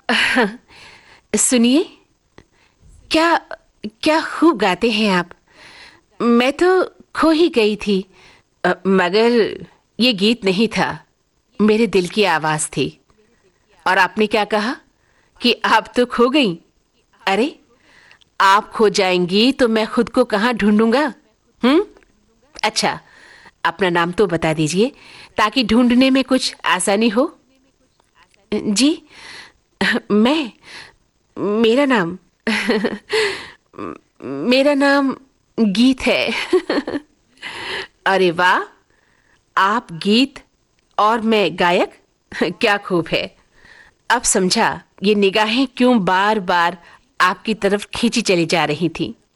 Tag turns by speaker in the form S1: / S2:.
S1: सुनिए, क्या क्या खूब गाते हैं आप। मैं तो खो ही गई थी। मगर ये गीत नहीं था, मेरे दिल की आवाज थी। और आपने क्या कहा कि आप तो खो गई? अरे, आप खो जाएंगी तो मैं खुद को कहाँ ढूंढूंगा? हम्म। अच्छा, अपना नाम तो बता दीजिए ताकि ढूंढने में कुछ आसानी हो। जी, मैं मेरा नाम मेरा नाम गीत है। अरे वाह, आप गीत और मैं गायक। क्या खूब है। अब समझा ये निगाहें क्यों बार बार आपकी तरफ खींची चली जा रही थी।